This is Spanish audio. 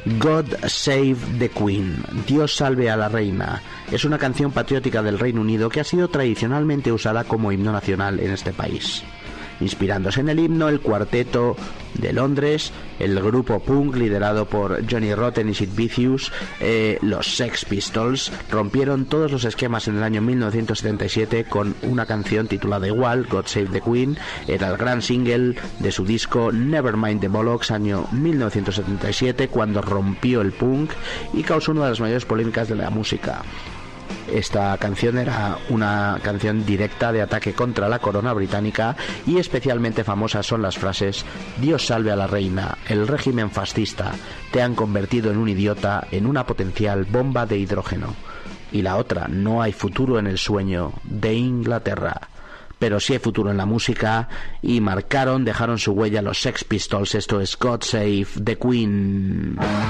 God Save the Queen, Dios salve a la reina, es una canción patriótica del Reino Unido que ha sido tradicionalmente usada como himno nacional en este país. Inspirándose en el himno, el cuarteto de Londres, el grupo punk liderado por Johnny Rotten y Sid Vicious, los Sex Pistols, rompieron todos los esquemas en el año 1977 con una canción titulada igual, God Save the Queen. Era el gran single de su disco Nevermind the Bollocks, año 1977, cuando rompió el punk y causó una de las mayores polémicas de la música. Esta canción era una canción directa de ataque contra la corona británica y especialmente famosas son las frases: Dios salve a la reina, el régimen fascista, te han convertido en un idiota, en una potencial bomba de hidrógeno. Y la otra, no hay futuro en el sueño, de Inglaterra. Pero sí hay futuro en la música y dejaron su huella los Sex Pistols. Esto es God Save the Queen.